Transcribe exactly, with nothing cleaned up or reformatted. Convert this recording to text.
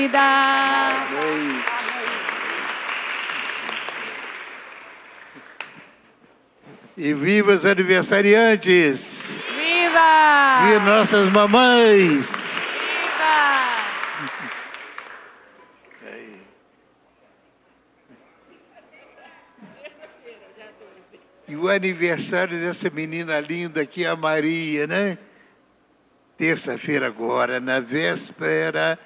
Amém. E viva os aniversariantes! Viva! Viva nossas mamães! Viva! E o aniversário dessa menina linda aqui, a Maria, né? Terça-feira agora, na véspera